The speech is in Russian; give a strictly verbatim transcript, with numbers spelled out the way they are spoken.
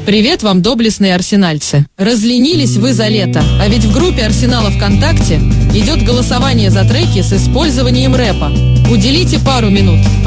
Привет вам, доблестные арсенальцы. Разленились вы за лето, а ведь в группе Арсенала ВКонтакте идет голосование за треки с использованием рэпа. Уделите пару минут,